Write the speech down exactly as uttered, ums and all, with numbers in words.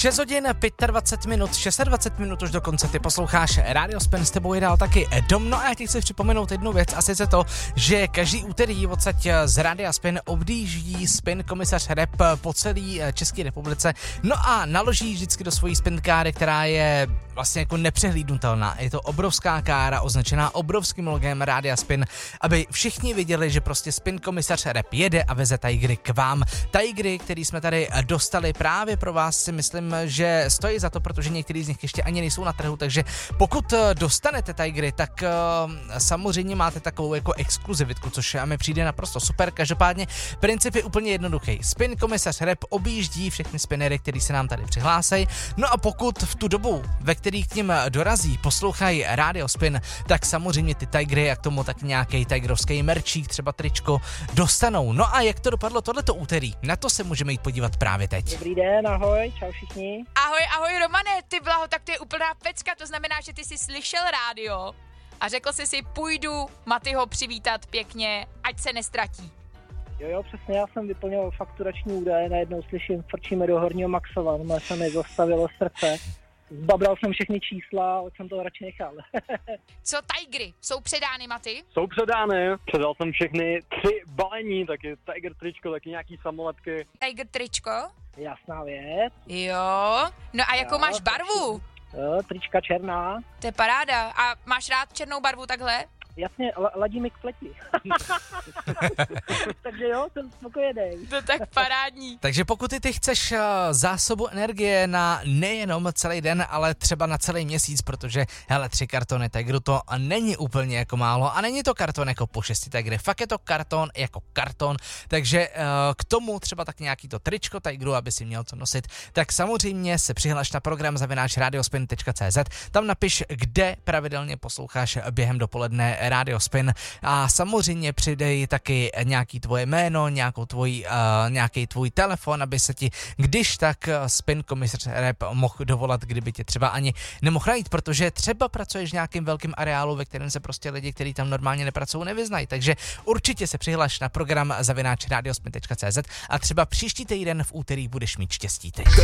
šest hodin dvacet pět minut, dvacet šest minut už dokonce ty posloucháš Radio Spin, s tebou je dál taky Dom. No a já ti chci připomenout jednu věc, a sice to, že každý úterý odsaď z Radia Spin obdíží Spin komisař Rap po celé České republice. No a naloží vždycky do svojí spin káry, která je vlastně jako nepřehlídnutelná. Je to obrovská kára označená obrovským logem Radia Spin, aby všichni viděli, že prostě Spin komisař Rap jede a veze Tigry k vám. Tigry, který jsme tady dostali právě pro vás, si myslím, že stojí za to, protože některý z nich ještě ani nejsou na trhu, takže pokud dostanete Tigry, tak uh, samozřejmě máte takovou jako exkluzivitku, což mi přijde naprosto super. Každopádně princip je úplně jednoduchý. Spin komisař Rap objíždí všechny spinnery, který se nám tady přihlásí. No a pokud v tu dobu, ve kterých k ním dorazí, poslouchají Radio Spin, tak samozřejmě ty Tigry, jak tomu tak nějaký tigrovský merčík, třeba tričko, dostanou. No a jak to dopadlo tohleto úterý? Na to se můžeme jít podívat právě teď. Dobrý den, ahoj, čau všichni. Ahoj, ahoj Romane, ty blaho, tak to je úplná pecka, to znamená, že ty jsi slyšel rádio a řekl jsi si, půjdu Matyho přivítat pěkně, ať se nestratí. Jo, jo, přesně, já jsem vyplňoval fakturační údaje, najednou slyším, frčíme do Horního Maxova, no se mi zastavilo srdce. Zbabral jsem všechny čísla, od jsem to radši nechal. Co Tigry? Jsou předány, Maty? Jsou předány, předal jsem všechny tři balení, taky Tiger tričko, taky nějaký samolepky. Tiger tričko? Jasná věc. Jo, no a jakou Jo, máš barvu? Jo, trička černá. To je paráda. A máš rád černou barvu takhle? Jasně, la- ladí mi k pleti. Takže jo, jsem spokojený. To tak parádní. Takže pokud ty, ty chceš uh, zásobu energie na nejenom celý den, ale třeba na celý měsíc, protože hele, tři kartony Tigru to není úplně jako málo a není to karton jako po šesti Tigry, fakt je to karton jako karton, takže uh, k tomu třeba tak nějaký to tričko Tigru, aby si měl co nosit, tak samozřejmě se přihlaš na program zavináč radiospin tečka cé zet, tam napiš, kde pravidelně posloucháš během dopoledne Radio Spin a samozřejmě přidej taky nějaký tvoje jméno, nějakou tvoj, uh, nějaký tvůj telefon, aby se ti, když tak Spin komisař Rap mohl dovolat, kdyby tě třeba ani nemohl najít, protože třeba pracuješ v nějakým velkým areálu, ve kterém se prostě lidi, kteří tam normálně nepracují, nevyznají, takže určitě se přihlaš na program zavináč radiospin tečka cé zet a třeba příští týden v úterý budeš mít štěstí ty.